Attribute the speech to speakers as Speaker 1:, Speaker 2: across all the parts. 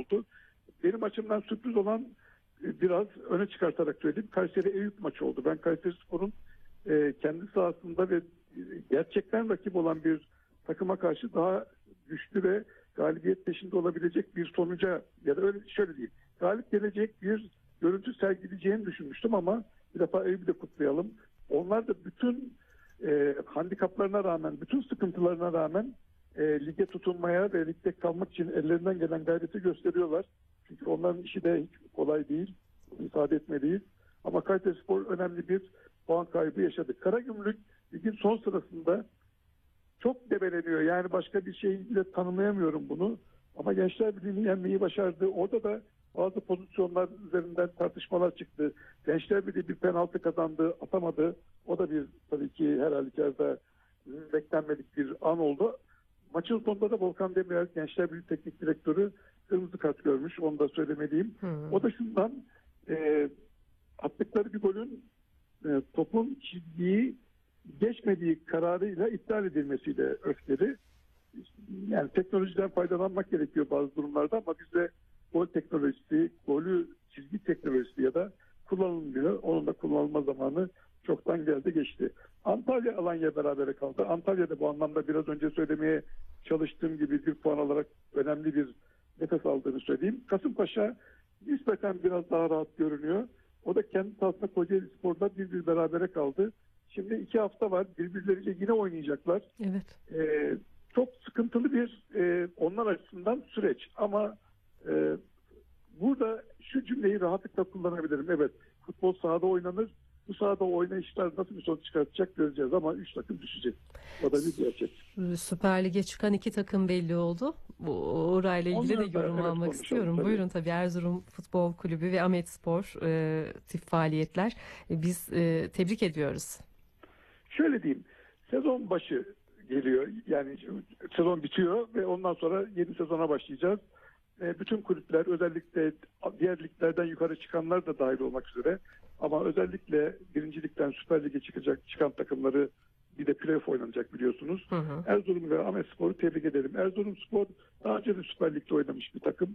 Speaker 1: oldu. Benim açımdan sürpriz olan biraz öne çıkartarak söyleyeyim. Kayseri-Eyüp maçı oldu. Ben Kayserispor'un kendi sahasında ve gerçekten rakip olan bir takıma karşı daha güçlü ve galibiyet peşinde olabilecek bir sonuca ya da öyle şöyle diyeyim. Galip gelecek bir görüntü sergileyeceğini düşünmüştüm ama bir defa Eyüp'ü de kutlayalım. Onlar da bütün handikaplarına rağmen, bütün sıkıntılarına rağmen lige tutunmaya ve ligde kalmak için ellerinden gelen gayreti gösteriyorlar. Çünkü onların işi de hiç kolay değil. İfade etmeliyiz. Ama Kayserispor önemli bir puan kaybı yaşadı. Karagümrük ligin son sırasında çok debeleniyor. Yani başka bir şeyle tanımlayamıyorum bunu. Ama Gençler Birliği'ni yenmeyi başardı. Orada da bazı pozisyonlar üzerinden tartışmalar çıktı. Gençler Birliği bir penaltı kazandı, atamadı. O da bir tabii ki her halükarda beklenmedik bir an oldu. Maçın sonunda da Volkan Demirel, Gençler Birliği Teknik Direktörü kırmızı kart görmüş. Onu da söylemeliyim. O da şundan attıkları bir golün topun çizgiyi geçmediği kararıyla iptal edilmesiyle öfkeli. Yani teknolojiden faydalanmak gerekiyor bazı durumlarda ama bizde gol teknolojisi, golü çizgi teknolojisi ya da kullanılmıyor. Onun da kullanılma zamanı çoktan geldi geçti. Antalya Alanya berabere kaldı. Antalya'da bu anlamda biraz önce söylemeye çalıştığım gibi bir puan alarak önemli bir nefes aldığını söyleyeyim. Kasımpaşa nispeten biraz daha rahat görünüyor. O da kendi sahasında Kocaelispor'da bir berabere kaldı. Şimdi 2 hafta var. Birbirleriyle yine oynayacaklar.
Speaker 2: Evet.
Speaker 1: Çok sıkıntılı bir onlar açısından süreç. Ama burada şu cümleyi rahatlıkla kullanabilirim. Evet, futbol sahada oynanır. Bu sahada oynayışlar nasıl bir sonuç çıkartacak göreceğiz ama 3 takım düşecek. O da bir gerçek.
Speaker 2: Süper Lig'e çıkan 2 takım belli oldu. Orayla ilgili de yorum almak istiyorum.
Speaker 1: Tabii.
Speaker 2: Buyurun tabii. Erzurum Futbol Kulübü ve Ahmetspor tip faaliyetler. Biz tebrik ediyoruz.
Speaker 1: Şöyle diyeyim. Sezon başı geliyor. Yani sezon bitiyor ve ondan sonra yeni sezona başlayacağız. Bütün kulüpler özellikle diğer liglerden yukarı çıkanlar da dahil olmak üzere ama özellikle birincilikten Süper Lig'e çıkan takımları bir de playoff oynanacak biliyorsunuz. Erzurum ve Ahmetspor'u tebrik ederim. Erzurumspor daha önce de Süper Lig'de oynamış bir takım.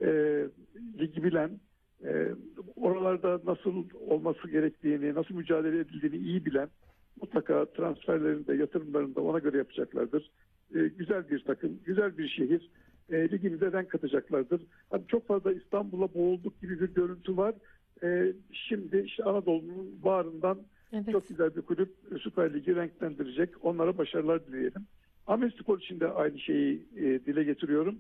Speaker 1: Ligi bilen, oralarda nasıl olması gerektiğini, nasıl mücadele edildiğini iyi bilen, mutlaka transferlerinde, yatırımlarında ona göre yapacaklardır. Güzel bir takım, güzel bir şehir. Ligimize renk katacaklardır. Hani çok fazla İstanbul'a boğulduk gibi bir görüntü var. Şimdi işte Anadolu'nun bağrından çok güzel bir kulüp Süper Lig'i renklendirecek. Onlara başarılar dileyelim. Ahmetspor için de aynı şeyi dile getiriyorum.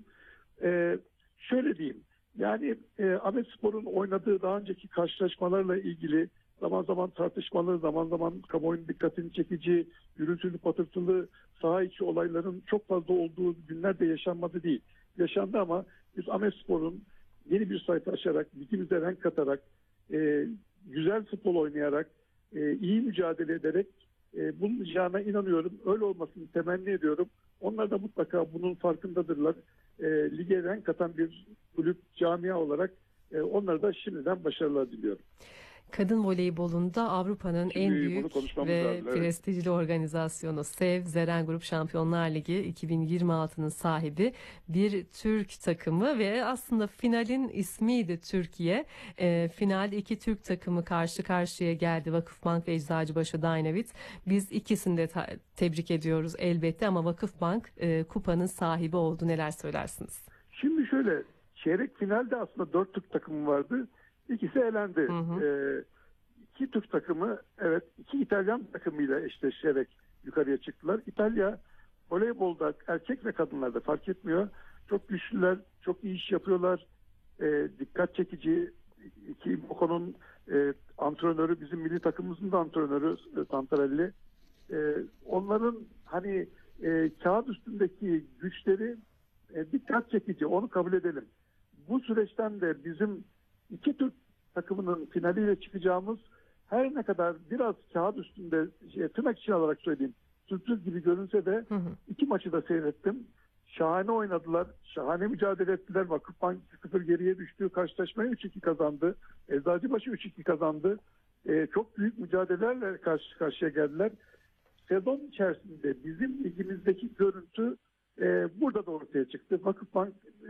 Speaker 1: Şöyle diyeyim. Yani Ahmetspor'un oynadığı daha önceki karşılaşmalarla ilgili zaman zaman tartışmalı, zaman zaman kamuoyunun dikkatini çekici, gürültülü, patırtılı saha içi olayların çok fazla olduğu günler de yaşanmadı değil. Yaşandı ama biz Ahmetspor'un yeni bir sayfa açarak, ligimize renk katarak, güzel futbol oynayarak, iyi mücadele ederek bulunacağına inanıyorum. Öyle olmasını temenni ediyorum. Onlar da mutlaka bunun farkındadırlar. Lige renk katan bir kulüp, camia olarak onlara da şimdiden başarılar diliyorum.
Speaker 2: Kadın voleybolunda Avrupa'nın en büyük ve prestijli organizasyonu SEV Zeren Grup Şampiyonlar Ligi 2026'nın sahibi bir Türk takımı ve aslında finalin ismiydi Türkiye. Finalde 2 Türk takımı karşı karşıya geldi. Vakıfbank ve Eczacıbaşı Dynavit. Biz ikisini de tebrik ediyoruz elbette ama Vakıfbank kupanın sahibi oldu. Neler söylersiniz?
Speaker 1: Şimdi şöyle, çeyrek finalde aslında 4 Türk takımı vardı. İkisi elendi. 2 Türk takımı, evet, 2 İtalyan takımıyla eşleşerek yukarıya çıktılar. İtalya voleybolda erkek ve kadınlarda fark etmiyor. Çok güçlüler, çok iyi iş yapıyorlar. Dikkat çekici. Moko'nun antrenörü, bizim milli takımımızın da antrenörü Santarelli. Onların hani kağıt üstündeki güçleri dikkat çekici. Onu kabul edelim. Bu süreçten de bizim 2 Türk takımının finaliyle çıkacağımız her ne kadar biraz kağıt üstünde tırnak için alarak söyleyeyim sürpriz gibi görünse de 2 maçı da seyrettim. Şahane oynadılar. Şahane mücadele ettiler. Vakıfbank 2-0 geriye düştüğü karşılaşmayı 3-2 kazandı. Eczacıbaşı 3-2 kazandı. Çok büyük mücadelelerle karşı karşıya geldiler. Sezon içerisinde bizim ligimizdeki görüntü burada da ortaya çıktı. Vakıfbank